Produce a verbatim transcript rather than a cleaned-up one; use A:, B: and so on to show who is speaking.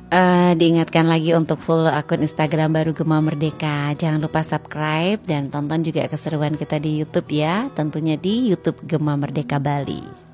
A: Uh, diingatkan lagi untuk follow akun Instagram baru Gema Merdeka. Jangan lupa subscribe dan tonton juga keseruan kita di YouTube ya. Tentunya di YouTube Gema Merdeka Bali.